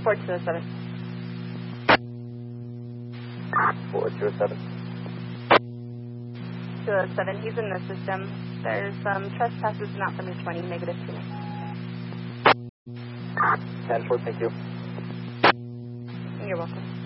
report 207. 4207. 207, he's in the system. There's trespasses not from 20, negative 2. 10-4, thank you. You're welcome.